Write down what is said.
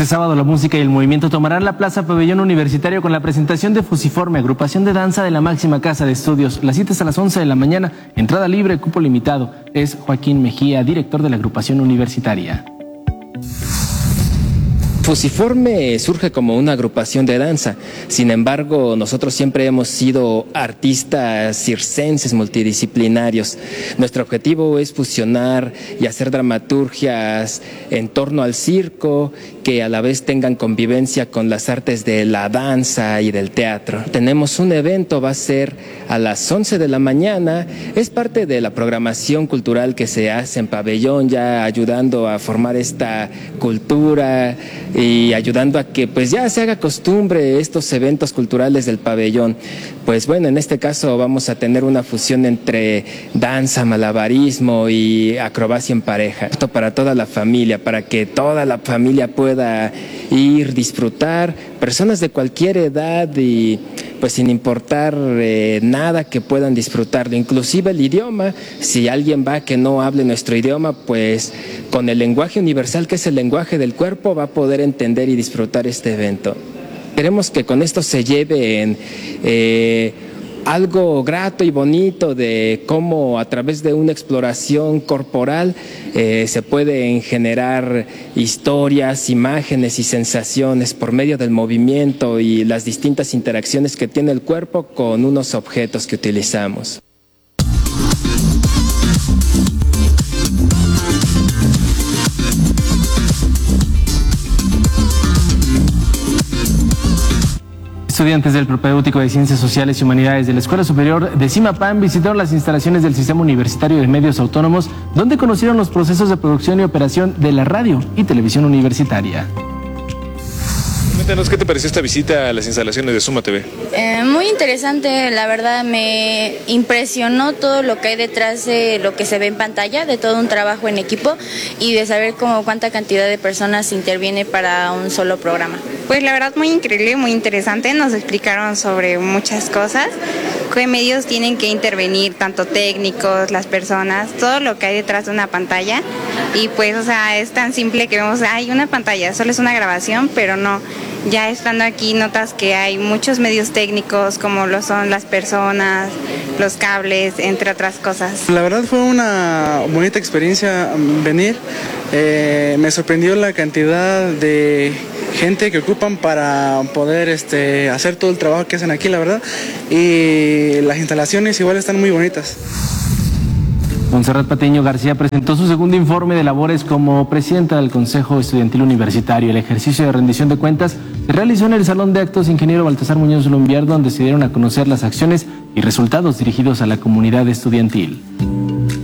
Este sábado la música y el movimiento tomarán la Plaza Pabellón Universitario con la presentación de Fusiforme, agrupación de danza de la máxima casa de estudios. La cita es a las 11 de la mañana, entrada libre, cupo limitado. Es Joaquín Mejía, director de la agrupación universitaria. Fusiforme surge como una agrupación de danza, sin embargo nosotros siempre hemos sido artistas circenses multidisciplinarios. Nuestro objetivo es fusionar y hacer dramaturgias en torno al circo que a la vez tengan convivencia con las artes de la danza y del teatro. Tenemos un evento, va a ser a las 11 de la mañana, es parte de la programación cultural que se hace en Pabellón, ya ayudando a formar esta cultura y ayudando a que pues ya se haga costumbre estos eventos culturales del pabellón. Pues bueno, en este caso vamos a tener una fusión entre danza, malabarismo y acrobacia en pareja. Esto para toda la familia, para que toda la familia pueda ir, disfrutar, personas de cualquier edad y pues sin importar nada que puedan disfrutarlo, inclusive el idioma. Si alguien va que no hable nuestro idioma, pues con el lenguaje universal que es el lenguaje del cuerpo va a poder entender y disfrutar este evento. Queremos que con esto se lleven algo grato y bonito de cómo a través de una exploración corporal se pueden generar historias, imágenes y sensaciones por medio del movimiento y las distintas interacciones que tiene el cuerpo con unos objetos que utilizamos. Estudiantes del Propedéutico de Ciencias Sociales y Humanidades de la Escuela Superior de CIMAPAN visitaron las instalaciones del Sistema Universitario de Medios Autónomos, donde conocieron los procesos de producción y operación de la radio y televisión universitaria. Cuéntanos, ¿qué te pareció esta visita a las instalaciones de Suma TV? Muy interesante, la verdad me impresionó todo lo que hay detrás de lo que se ve en pantalla, de todo un trabajo en equipo y de saber cuánta cantidad de personas interviene para un solo programa. Pues la verdad muy increíble, muy interesante, nos explicaron sobre muchas cosas, qué medios tienen que intervenir, tanto técnicos, las personas, todo lo que hay detrás de una pantalla y pues o sea es tan simple que vemos, hay una pantalla, solo es una grabación, pero no, ya estando aquí notas que hay muchos medios técnicos como lo son las personas, los cables, entre otras cosas. La verdad fue una bonita experiencia venir, me sorprendió la cantidad de gente que ocupan para poder hacer todo el trabajo que hacen aquí, la verdad, y las instalaciones igual están muy bonitas. Montserrat Patiño García presentó su segundo informe de labores como presidenta del Consejo Estudiantil Universitario. El ejercicio de rendición de cuentas se realizó en el Salón de Actos Ingeniero Baltasar Muñoz Lumbier, donde se dieron a conocer las acciones y resultados dirigidos a la comunidad estudiantil.